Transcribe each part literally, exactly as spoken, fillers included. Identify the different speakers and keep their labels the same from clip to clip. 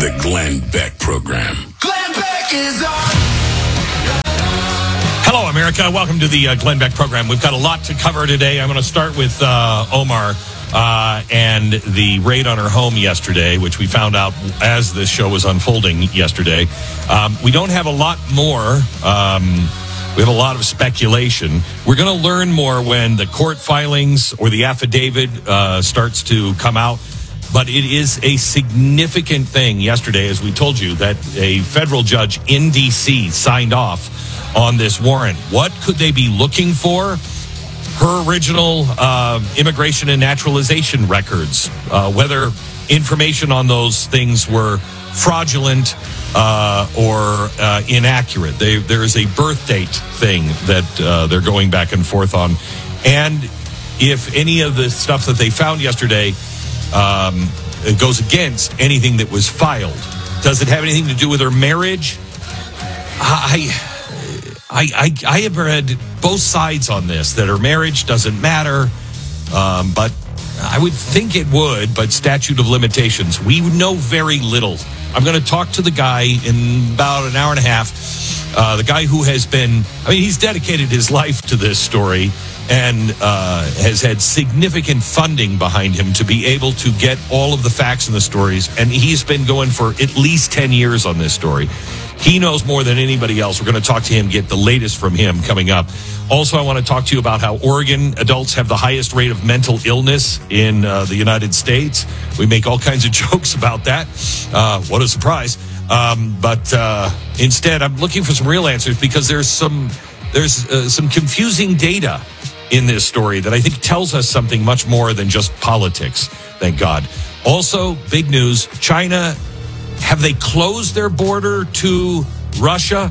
Speaker 1: The Glenn Beck Program.
Speaker 2: Glenn Beck is on.
Speaker 3: Hello, America. Welcome to the uh, Glenn Beck Program. We've got a lot to cover today. I'm going to start with uh, Omar uh, and the raid on her home yesterday, which we found out as this show was unfolding yesterday. Um, we don't have a lot more. Um, we have a lot of speculation. We're going to learn more when the court filings or the affidavit uh, starts to come out. But it is a significant thing yesterday, as we told you, that a federal judge in D C signed off on this warrant. What could they be looking for? Her original uh, immigration and naturalization records, uh, whether information on those things were fraudulent uh, or uh, inaccurate. They, there is a birth date thing that uh, they're going back and forth on. And if any of the stuff that they found yesterday Um, it goes against anything that was filed. Does it have anything to do with her marriage? I, I, I, I have read both sides on this, that her marriage doesn't matter, um, but I would think it would, but statute of limitations. We know very little. I'm going to talk to the guy in about an hour and a half, uh, the guy who has been, I mean, he's dedicated his life to this story and uh, has had significant funding behind him to be able to get all of the facts and the stories. And he's been going for at least ten years on this story. He knows more than anybody else. We're going to talk to him, get the latest from him coming up. Also, I want to talk to you about how Oregon adults have the highest rate of mental illness in uh, the United States. We make all kinds of jokes about that. Uh, what a surprise. Um, but uh, instead, I'm looking for some real answers because there's some, there's uh, some confusing data in this story that I think tells us something much more than just politics. Thank God. Also, big news, China, have they closed their border to Russia?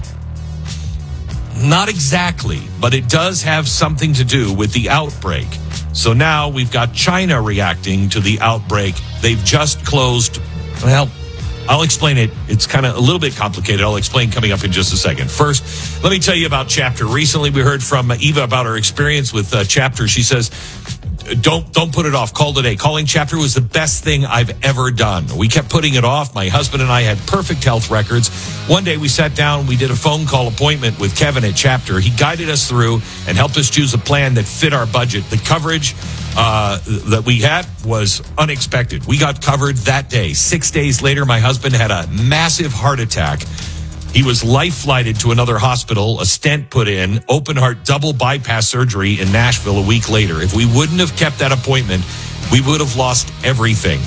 Speaker 3: Not exactly, but it does have something to do with the outbreak. So now we've got China reacting to the outbreak. They've just closed, well, I'll explain it. It's kind of a little bit complicated. I'll explain coming up in just a second. First, let me tell you about Chapter. Recently, we heard from Eva about her experience with uh, Chapter. She says, don't don't put it off. Call today. Calling Chapter was the best thing I've ever done. We kept putting it off. My husband and I had perfect health records. One day we sat down, we did a phone call appointment with Kevin at Chapter. He guided us through and helped us choose a plan that fit our budget. The coverage uh, that we had was unexpected. We got covered that day. Six days later, my husband had a massive heart attack. He was life-flighted to another hospital, a stent put in, open heart double bypass surgery in Nashville a week later. If we wouldn't have kept that appointment, we would have lost everything.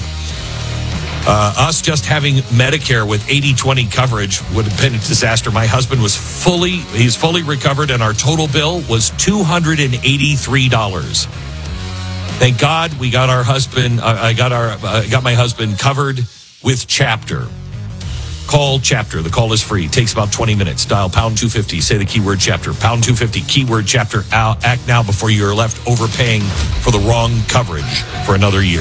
Speaker 3: Uh, us just having Medicare with eighty twenty coverage would have been a disaster. My husband was fully, he's fully recovered, and our total bill was two hundred eighty-three dollars. Thank God we got our husband, uh, I got our, uh, got my husband covered with Chapter. Call Chapter. The call is free. It takes about twenty minutes. Dial pound two fifty. Say the keyword Chapter. Pound two fifty. Keyword Chapter. Act now before you're left overpaying for the wrong coverage for another year.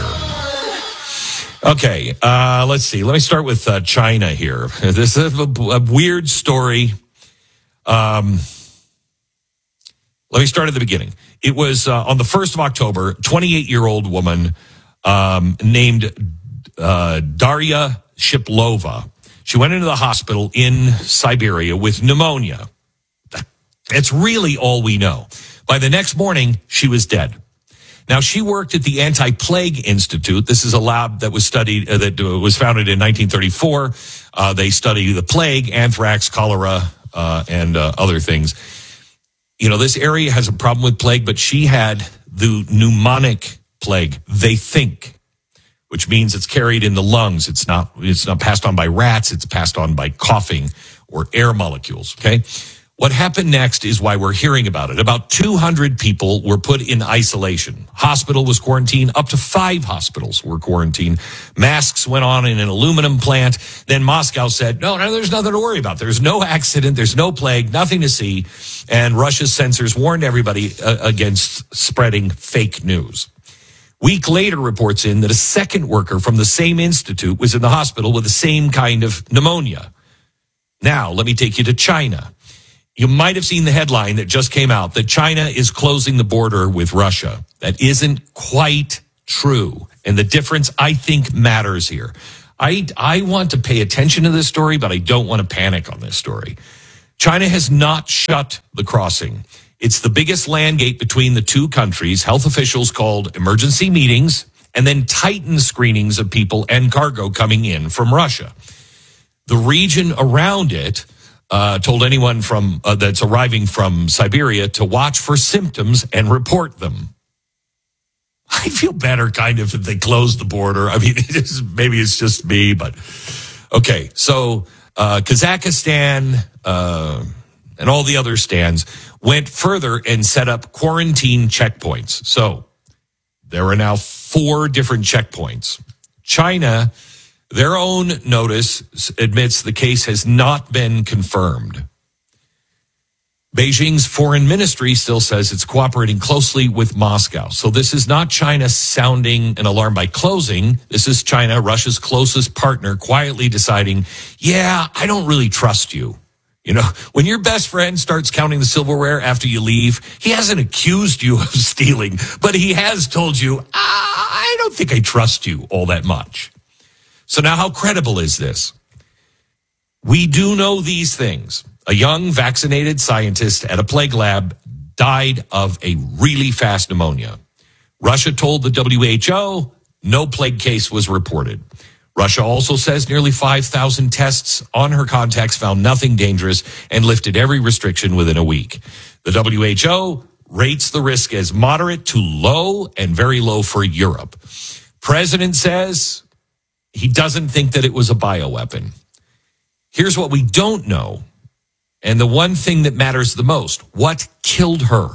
Speaker 3: Okay. Uh, let's see. Let me start with uh, China here. This is a, a weird story. Um, let me start at the beginning. It was uh, on the first of October, twenty-eight-year-old woman um, named uh, Daria Shiplova. She went into the hospital in Siberia with pneumonia. That's really all we know. By the next morning, she was dead. Now, she worked at the Anti-Plague Institute. This is a lab that was studied, uh, that was founded in nineteen thirty-four. Uh, they study the plague, anthrax, cholera, uh, and uh, other things. You know, this area has a problem with plague, but she had the pneumonic plague, they think, which means it's carried in the lungs. It's not, it's not passed on by rats. It's passed on by coughing or air molecules. Okay. What happened next is why we're hearing about it. About two hundred people were put in isolation. Hospital was quarantined. Up to five hospitals were quarantined. Masks went on in an aluminum plant. Then Moscow said, no, no, there's nothing to worry about. There's no accident. There's no plague, nothing to see. And Russia's censors warned everybody uh, against spreading fake news. Week later reports in that a second worker from the same institute was in the hospital with the same kind of pneumonia. Now, let me take you to China. You might have seen the headline that just came out that China is closing the border with Russia. That isn't quite true. And the difference, I think, matters here. I, I want to pay attention to this story, but I don't want to panic on this story. China has not shut the crossing. It's the biggest land gate between the two countries. Health officials called emergency meetings and then tightened screenings of people and cargo coming in from Russia. The region around it uh, told anyone from uh, that's arriving from Siberia to watch for symptoms and report them. I feel better kind of if they close the border. I mean, it is, maybe it's just me, but okay. So uh, Kazakhstan uh, and all the other stands went further and set up quarantine checkpoints. So there are now four different checkpoints. China, their own notice admits the case has not been confirmed. Beijing's foreign ministry still says it's cooperating closely with Moscow. So this is not China sounding an alarm by closing. This is China, Russia's closest partner, quietly deciding, yeah, I don't really trust you. You know, when your best friend starts counting the silverware after you leave, he hasn't accused you of stealing, but he has told you, ah, I don't think I trust you all that much. So now how credible is this? We do know these things. A young vaccinated scientist at a plague lab died of a really fast pneumonia. Russia told the W H O no plague case was reported. Russia also says nearly five thousand tests on her contacts found nothing dangerous and lifted every restriction within a week. The W H O rates the risk as moderate to low and very low for Europe. President says he doesn't think that it was a bioweapon. Here's what we don't know. And the one thing that matters the most, what killed her?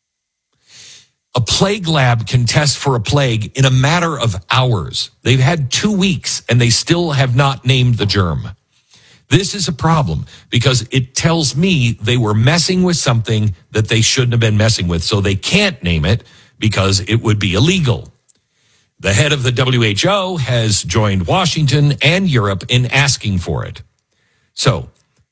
Speaker 3: A plague lab can test for a plague in a matter of hours. They've had two weeks and they still have not named the germ. This is a problem because it tells me they were messing with something that they shouldn't have been messing with. So they can't name it because it would be illegal. The head of the W H O has joined Washington and Europe in asking for it. So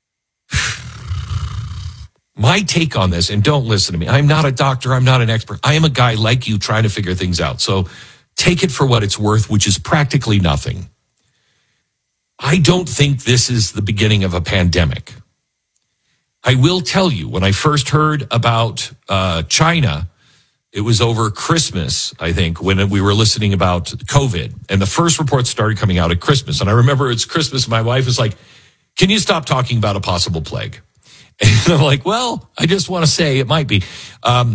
Speaker 3: my take on this, and don't listen to me, I'm not a doctor, I'm not an expert. I am a guy like you trying to figure things out. So take it for what it's worth, which is practically nothing. I don't think this is the beginning of a pandemic. I will tell you, when I first heard about uh, China, it was over Christmas, I think, when we were listening about COVID. And the first reports started coming out at Christmas. And I remember it's Christmas, my wife was like, can you stop talking about a possible plague? And I'm like, well, I just want to say it might be. Um,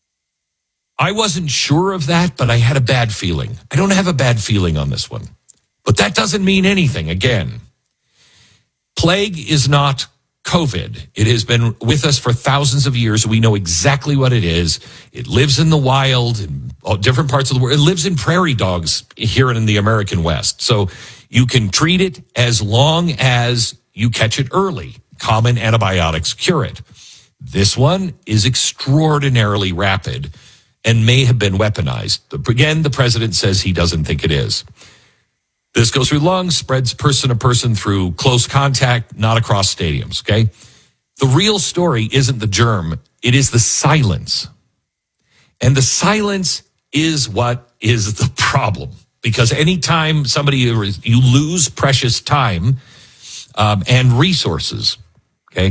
Speaker 3: I wasn't sure of that, but I had a bad feeling. I don't have a bad feeling on this one. But that doesn't mean anything. Again, plague is not COVID. It has been with us for thousands of years. We know exactly what it is. It lives in the wild, in all different parts of the world. It lives in prairie dogs here in the American West. So you can treat it as long as you catch it early. Common antibiotics cure it. This one is extraordinarily rapid and may have been weaponized. Again, the president says he doesn't think it is. This goes through lungs, spreads person to person through close contact, not across stadiums, okay? The real story isn't the germ. It is the silence. And the silence is what is the problem. Because anytime somebody, you lose precious time um, and resources, okay?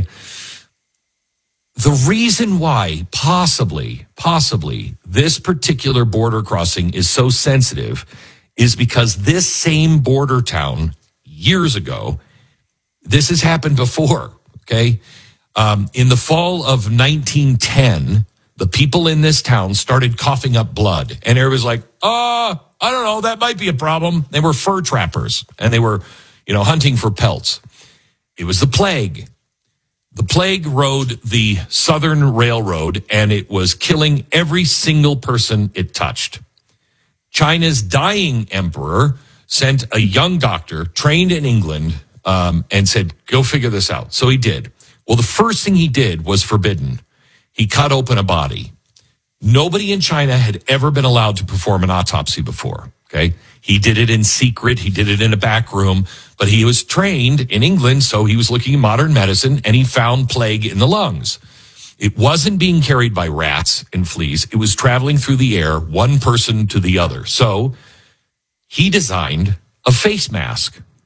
Speaker 3: The reason why possibly, possibly this particular border crossing is so sensitive is because this same border town years ago, this has happened before, okay? Um, in the fall of nineteen ten, the people in this town started coughing up blood. And everybody was like, oh, I don't know, that might be a problem. They were fur trappers, and they were, you know, hunting for pelts. It was the plague. The plague rode the Southern Railroad, and it was killing every single person it touched. China's dying emperor sent a young doctor trained in England um, and said, go figure this out. So he did. Well, the first thing he did was forbidden. He cut open a body. Nobody in China had ever been allowed to perform an autopsy before, okay? He did it in secret. He did it in a back room. But he was trained in England, so he was looking at modern medicine, and he found plague in the lungs. It wasn't being carried by rats and fleas. It was traveling through the air, one person to the other. So he designed a face mask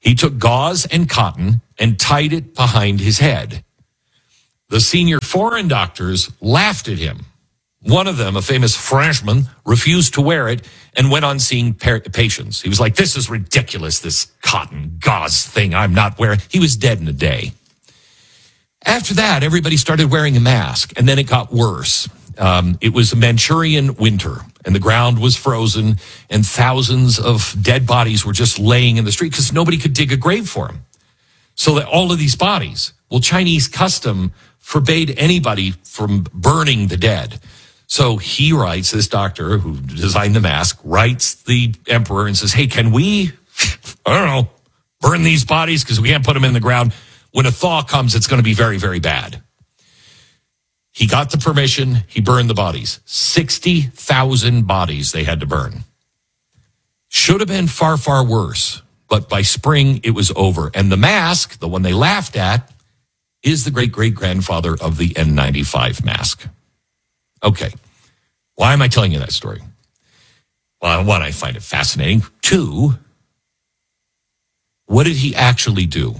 Speaker 4: He took gauze and cotton and tied it behind his head. The senior foreign doctors laughed at him. One of them, a famous Frenchman, refused to wear it and went on seeing par- patients. He was like, this is ridiculous, this cotton gauze thing I'm not wearing. He was dead in a day. After that, everybody started wearing a mask, and then it got worse. Um, it was a Manchurian winter, and the ground was frozen, and thousands of dead bodies were just laying in the street because nobody could dig a grave for them. So that all of these bodies, well, Chinese custom forbade anybody from burning the dead. So he writes, this doctor who designed the mask, writes the emperor and says, hey, can we, I don't know, burn these bodies because we can't put them in the ground. When a thaw comes, it's going to be very, very bad. He got the permission. He burned the bodies. sixty thousand bodies they had to burn. Should have been far, far worse. But by spring, it was over. And the mask, the one they laughed at, is the great-great-grandfather of the N ninety-five mask. Okay. Why am I telling you that story? Well, one, I find it fascinating. Two, what did he actually do?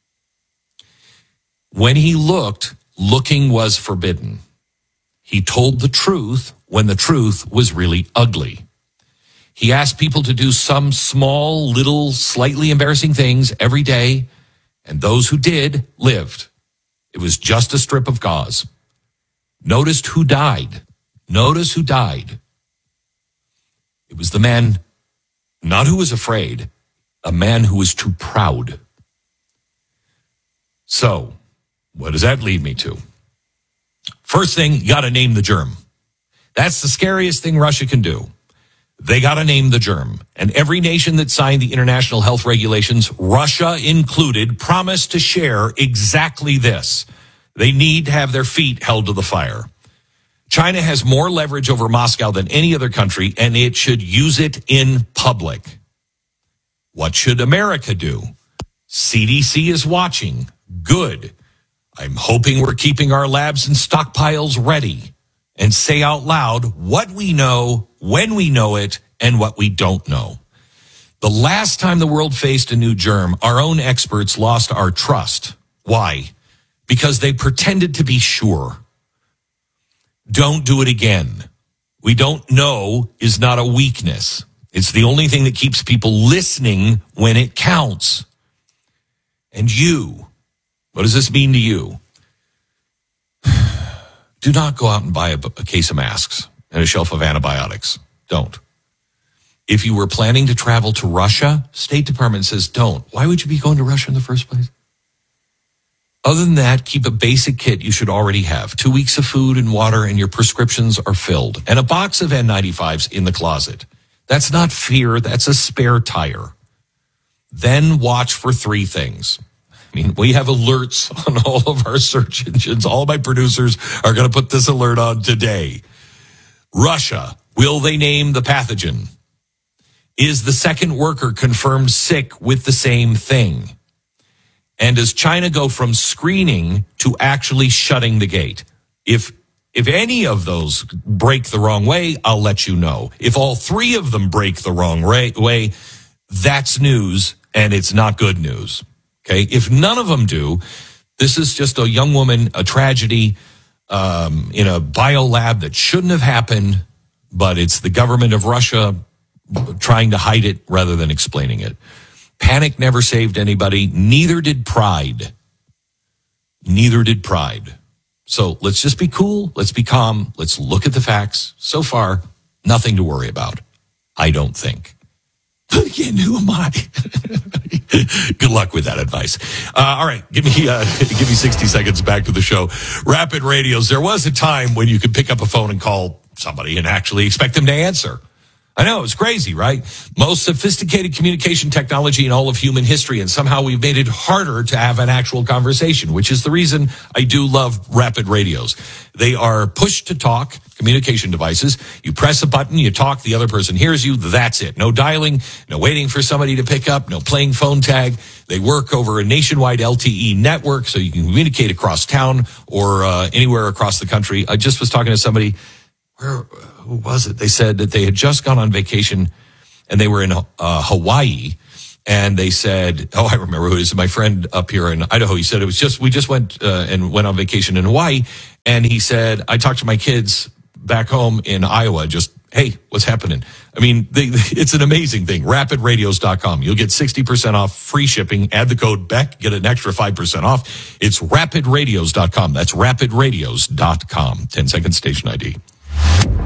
Speaker 4: When he looked, looking was forbidden. He told the truth when the truth was really ugly. He asked people to do some small, little, slightly embarrassing things every day, and those who did lived. It was just a strip of gauze. Noticed who died. Notice who died. It was the man, not who was afraid, a man who was too proud. So, what does that lead me to? First thing, you got to name the germ. That's the scariest thing Russia can do. They got to name the germ. And every nation that signed the international health regulations, Russia included, promised to share exactly this. They need to have their feet held to the fire. China has more leverage over Moscow than any other country, and it should use it in public. What should America do? C D C is watching. Good. I'm hoping we're keeping our labs and stockpiles ready and say out loud what we know, when we know it, and what we don't know. The last time the world faced a new germ, our own experts lost our trust. Why? Because they pretended to be sure. Don't do it again. We don't know is not a weakness. It's the only thing that keeps people listening when it counts. And you, what does this mean to you? Do not go out and buy a, a case of masks and a shelf of antibiotics. Don't. If you were planning to travel to Russia, State Department says don't. Why would you be going to Russia in the first place? Other than that, keep a basic kit you should already have. Two weeks of food and water, and your prescriptions are filled. And a box of N ninety-fives in the closet. That's not fear, that's a spare tire. Then watch for three things. I mean, we have alerts on all of our search engines. All my producers are going to put this alert on today. Russia, will they name the pathogen? Is the second worker confirmed sick with the same thing? And does China go from screening to actually shutting the gate? If if any of those break the wrong way, I'll let you know. If all three of them break the wrong way, that's news, and it's not good news. Okay? If none of them do, this is just a young woman, a tragedy um, in a biolab that shouldn't have happened, but it's the government of Russia trying to hide it rather than explaining it. Panic never saved anybody. Neither did pride. Neither did pride. So let's just be cool. Let's be calm. Let's look at the facts. So far, nothing to worry about. I don't think. But again, who am I? Good luck with that advice. Uh, all right, give me uh, give me sixty seconds back to the show. Rapid Radios. There was a time when you could pick up a phone and call somebody and actually expect them to answer. I know, it's crazy, right? Most sophisticated communication technology in all of human history, and somehow we've made it harder to have an actual conversation, which is the reason I do love Rapid Radios. They are push-to-talk communication devices. You press a button, you talk, the other person hears you, that's it. No dialing, no waiting for somebody to pick up, no playing phone tag. They work over a nationwide L T E network, so you can communicate across town or uh, anywhere across the country. I just was talking to somebody, where... who was it? They said that they had just gone on vacation and they were in uh, Hawaii, And they said, oh, I remember who it is. My friend up here in Idaho, he said it was just, we just went uh, and went on vacation in Hawaii. And he said, I talked to my kids back home in Iowa, just, hey, what's happening? I mean, they, it's an amazing thing. rapid radios dot com. You'll get sixty percent off free shipping. Add the code Beck, get an extra five percent off. It's rapid radios dot com. That's rapid radios dot com. ten second station I D.